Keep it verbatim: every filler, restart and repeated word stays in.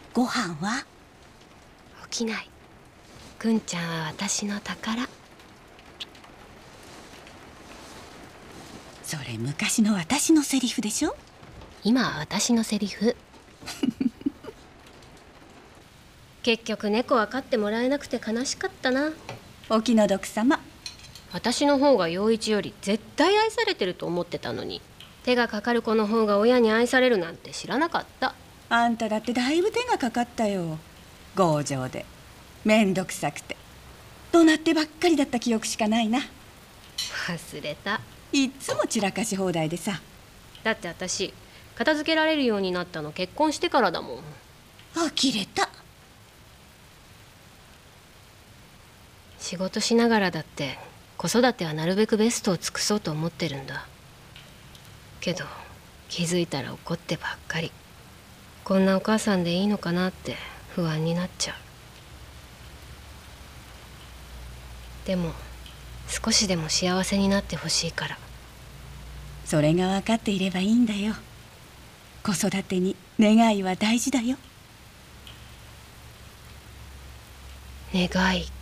ご飯は？ 起きない。くんちゃんは私の宝。 それ昔の私のセリフでしょ。 今は私のセリフ。結局猫は飼ってもらえなくて悲しかったな。 お気の毒様。 私の方が陽一より絶対愛されてると思ってたのに、手がかかる子の方が親に愛されるなんて知らなかった。 あんただってだいぶ手がかかったよ。強情でめんどくさくて怒鳴ってばっかりだった記憶しかないな。 忘れた。 いっつも散らかし放題でさ。 だって私片付けられるようになったの結婚してからだもん。 呆れた。 仕事しながらだって子育てはなるべくベストを尽くそうと思ってるんだけど、気づいたら怒ってばっかり。こんなお母さんでいいのかなって不安になっちゃう。でも少しでも幸せになってほしいから。 それが分かっていればいいんだよ。子育てに願いは大事だよ。 願い